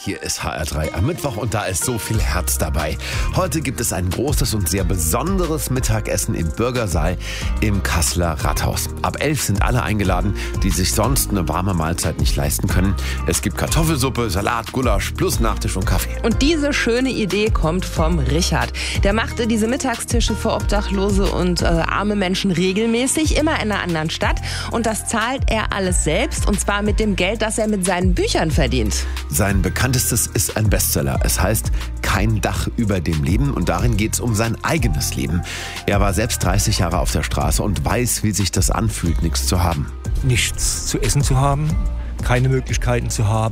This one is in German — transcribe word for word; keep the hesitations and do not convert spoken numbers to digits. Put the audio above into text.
Hier ist H R drei am Mittwoch und da ist so viel Herz dabei. Heute gibt es ein großes und sehr besonderes Mittagessen im Bürgersaal im Kasseler Rathaus. Ab elf sind alle eingeladen, die sich sonst eine warme Mahlzeit nicht leisten können. Es gibt Kartoffelsuppe, Salat, Gulasch plus Nachtisch und Kaffee. Und diese schöne Idee kommt vom Richard. Der machte diese Mittagstische für Obdachlose und äh, arme Menschen regelmäßig, immer in einer anderen Stadt. Und das zahlt er alles selbst, und zwar mit dem Geld, das er mit seinen Büchern verdient. Sein bekanntestes ist ein Bestseller. Es heißt Kein Dach über dem Leben und darin geht es um sein eigenes Leben. Er war selbst dreißig Jahre auf der Straße und weiß, wie sich das anfühlt, nichts zu haben. Nichts zu essen zu haben, keine Möglichkeiten zu haben,